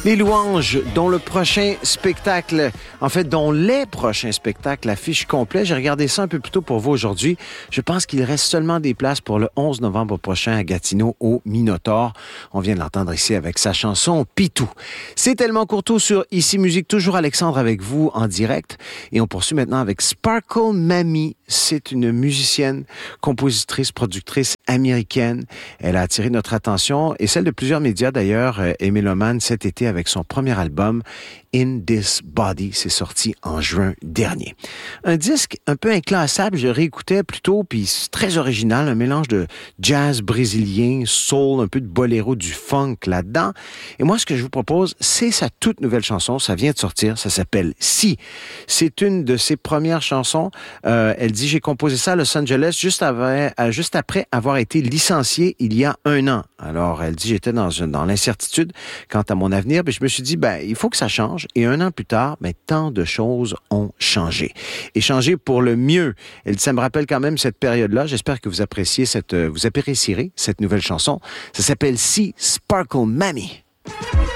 Les Louanges, dont les prochains spectacles affichent complet. J'ai regardé ça un peu plus tôt pour vous aujourd'hui. Je pense qu'il reste seulement des places pour le 11 novembre prochain à Gatineau au Minotaure. On vient de l'entendre ici avec sa chanson Pitou. C'est tellement Courteau sur Ici Musique, toujours Alexandre avec vous en direct. Et on poursuit maintenant avec Sparkle Mamie. C'est une musicienne, compositrice, productrice américaine. Elle a attiré notre attention et celle de plusieurs médias d'ailleurs et mélomanes cet été avec son premier album In This Body. C'est sorti en juin dernier. Un disque un peu inclassable, je réécoutais plus tôt, puis c'est très original, un mélange de jazz brésilien, soul, un peu de boléro, du funk là-dedans. Et moi, ce que je vous propose, c'est sa toute nouvelle chanson. Ça vient de sortir, ça s'appelle Si. C'est une de ses premières chansons. Elle dit, j'ai composé ça à Los Angeles juste après avoir été licenciée il y a 1 an. Alors, elle dit, j'étais dans l'incertitude quant à mon avenir, puis je me suis dit, il faut que ça change. Et 1 an plus tard, tant de choses ont changé. Et changé pour le mieux. Elle dit, ça me rappelle quand même cette période-là. J'espère que vous apprécierez cette nouvelle chanson. Ça s'appelle Si, Sparkle Mamie.